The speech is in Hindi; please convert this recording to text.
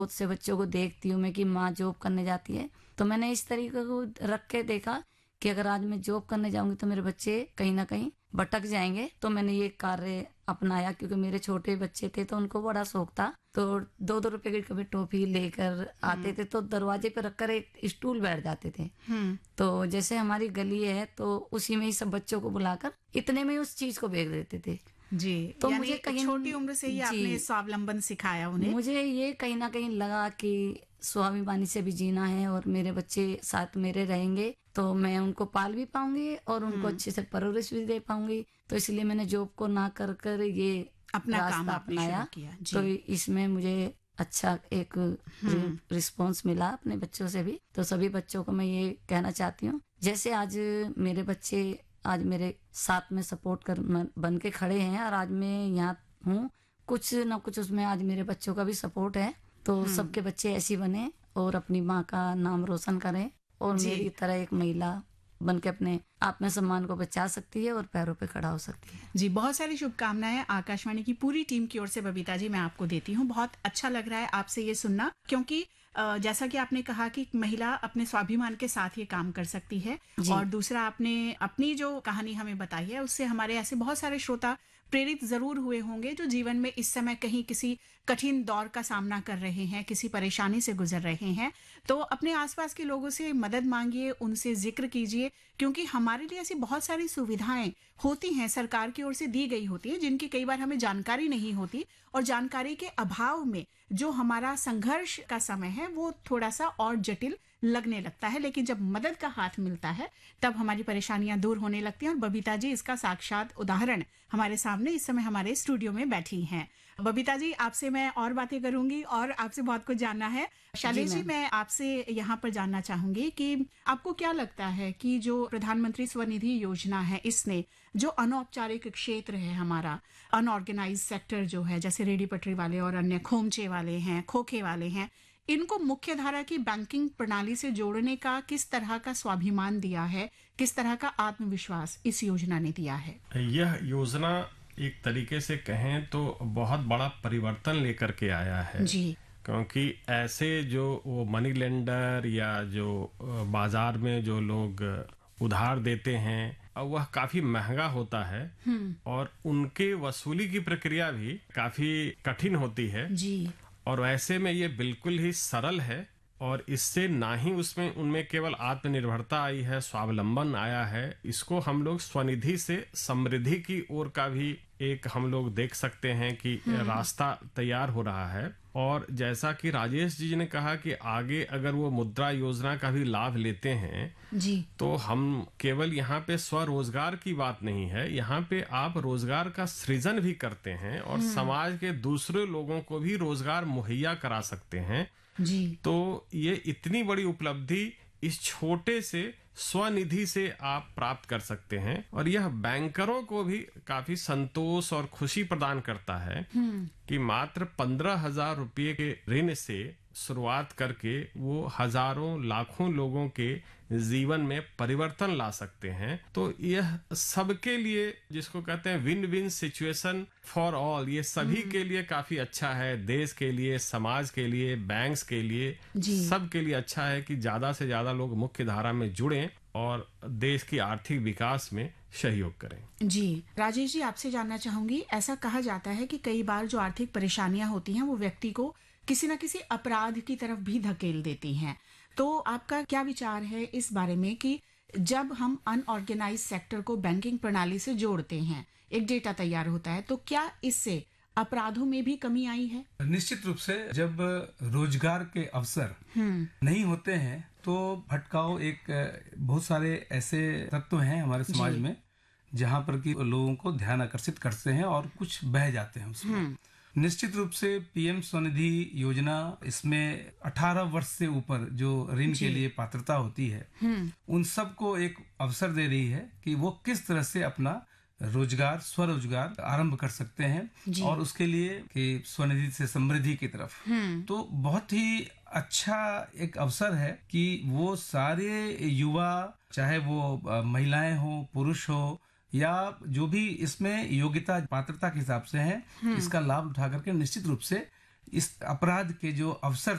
बहुत से बच्चों को देखती हूँ मैं कि माँ जॉब करने जाती है, तो मैंने इस तरीके को रख के देखा कि अगर आज मैं जॉब करने जाऊंगी तो मेरे बच्चे कहीं ना कहीं भटक जाएंगे। तो मैंने ये कार्य अपनाया, क्योंकि मेरे छोटे बच्चे थे तो उनको बड़ा शौक था। तो 2-2 रुपए की कभी टॉफी लेकर आते थे तो दरवाजे पे रखकर एक स्टूल बैठ जाते थे। तो जैसे हमारी गली है तो उसी में ही सब बच्चों को बुलाकर इतने में उस चीज को बेच देते थे। जी, तो यानी मुझे कहीं छोटी उम्र से ही आपने स्वावलंबन सिखाया उन्हें। मुझे ये कहीं ना कहीं लगा कि स्वाभिमानी से भी जीना है और मेरे बच्चे साथ मेरे रहेंगे तो मैं उनको पाल भी पाऊंगी और उनको अच्छे से परवरिश भी दे पाऊंगी। तो इसलिए मैंने जॉब को ना कर कर ये अपना काम रास्ता आपने अपनाया। शुरू किया। जी। तो इसमें मुझे अच्छा एक रिस्पांस मिला अपने बच्चों से भी। तो सभी बच्चों को मैं ये कहना चाहती हूँ, जैसे आज मेरे बच्चे आज मेरे साथ में सपोर्ट कर बन के खड़े हैं और आज मैं यहाँ हूँ, कुछ ना कुछ उसमें आज मेरे बच्चों का भी सपोर्ट है। तो सबके बच्चे ऐसी बने और अपनी माँ का नाम रोशन करें और मेरी तरह एक महिला बन के अपने आत्मसम्मान को बचा सकती है और पैरों पे खड़ा हो सकती है। जी, बहुत सारी शुभकामनाएं आकाशवाणी की पूरी टीम की ओर से बबीता जी मैं आपको देती हूँ। बहुत अच्छा लग रहा है आपसे ये सुनना, क्योंकि जैसा कि आपने कहा कि महिला अपने स्वाभिमान के साथ ये काम कर सकती है। और दूसरा, आपने अपनी जो कहानी हमें बताई है उससे हमारे ऐसे बहुत सारे श्रोता प्रेरित जरूर हुए होंगे जो जीवन में इस समय कहीं किसी कठिन दौर का सामना कर रहे हैं, किसी परेशानी से गुजर रहे हैं। तो अपने आसपास के लोगों से मदद मांगिए, उनसे जिक्र कीजिए, क्योंकि हमारे लिए ऐसी बहुत सारी सुविधाएं होती हैं, सरकार की ओर से दी गई होती है, जिनकी कई बार हमें जानकारी नहीं होती। और जानकारी के अभाव में जो हमारा संघर्ष का समय है वो थोड़ा सा और जटिल लगने लगता है। लेकिन जब मदद का हाथ मिलता है तब हमारी परेशानियां दूर होने लगती हैं। और बबीता जी इसका साक्षात उदाहरण हमारे सामने इस समय हमारे स्टूडियो में बैठी हैं। बबीता जी, आपसे मैं और बातें करूंगी और आपसे बहुत कुछ जानना है। शैलेश जी, मैं आपसे यहाँ पर जानना चाहूंगी कि आपको क्या लगता है कि जो प्रधानमंत्री स्वनिधि योजना है, इसने जो अनौपचारिक क्षेत्र है हमारा, अनऑर्गेनाइज सेक्टर जो है, जैसे रेडी पटरी वाले और अन्य खोमचे वाले हैं, खोखे वाले हैं, इनको मुख्य धारा की बैंकिंग प्रणाली से जोड़ने का किस तरह का स्वाभिमान दिया है, किस तरह का आत्मविश्वास इस योजना ने दिया है? यह योजना एक तरीके से कहें तो बहुत बड़ा परिवर्तन लेकर के आया है जी। क्योंकि ऐसे जो वो मनी लेंडर या जो बाजार में जो लोग उधार देते हैं वह काफी महंगा होता है और उनके वसूली की प्रक्रिया भी काफी कठिन होती है जी। और ऐसे में ये बिल्कुल ही सरल है और इससे ना ही उसमें उनमें केवल आत्मनिर्भरता आई है, स्वावलंबन आया है, इसको हम लोग स्वनिधि से समृद्धि की ओर का भी एक हम लोग देख सकते हैं कि रास्ता तैयार हो रहा है। और जैसा कि राजेश जी ने कहा कि आगे अगर वो मुद्रा योजना का भी लाभ लेते हैं जी, तो हम केवल यहाँ पे स्वरोजगार की बात नहीं है, यहाँ पे आप रोजगार का सृजन भी करते हैं और समाज के दूसरे लोगों को भी रोजगार मुहैया करा सकते हैं जी। तो ये इतनी बड़ी उपलब्धि इस छोटे से स्वनिधि से आप प्राप्त कर सकते हैं और यह बैंकरों को भी काफी संतोष और खुशी प्रदान करता है कि मात्र 15,000 रुपये के ऋण से शुरुआत करके वो हजारों लाखों लोगों के जीवन में परिवर्तन ला सकते हैं। तो यह सबके लिए, जिसको कहते हैं win win situation for all, ये सभी के लिए काफी अच्छा है, देश के लिए, समाज के लिए, बैंक्स के लिए, सबके लिए अच्छा है कि ज्यादा से ज्यादा लोग मुख्य धारा में जुड़ें और देश की आर्थिक विकास में सहयोग करें। जी, राजेश जी, आपसे जानना चाहूंगी, ऐसा कहा जाता है कि कई बार जो आर्थिक परेशानियां होती हैं वो व्यक्ति को किसी न किसी अपराध की तरफ भी धकेल देती हैं। तो आपका क्या विचार है इस बारे में कि जब हम अनऑर्गेनाइज सेक्टर को बैंकिंग प्रणाली से जोड़ते हैं, एक डेटा तैयार होता है, तो क्या इससे अपराधों में भी कमी आई है? निश्चित रूप से जब रोजगार के अवसर नहीं होते हैं तो भटकाव, एक बहुत सारे ऐसे तत्व हैं हमारे समाज में जहां पर कि लोगों को ध्यान आकर्षित करते हैं और कुछ बह जाते हैं उसमें। निश्चित रूप से पीएम स्वनिधि योजना, इसमें 18 वर्ष से ऊपर जो ऋण के लिए पात्रता होती है उन सबको एक अवसर दे रही है कि वो किस तरह से अपना रोजगार, स्वरोजगार आरंभ कर सकते हैं और उसके लिए कि स्वनिधि से समृद्धि की तरफ। तो बहुत ही अच्छा एक अवसर है कि वो सारे युवा, चाहे वो महिलाएं हो, पुरुष हो, या जो भी इसमें योग्यता पात्रता के हिसाब से है, इसका लाभ उठा करके निश्चित रूप से इस अपराध के जो अवसर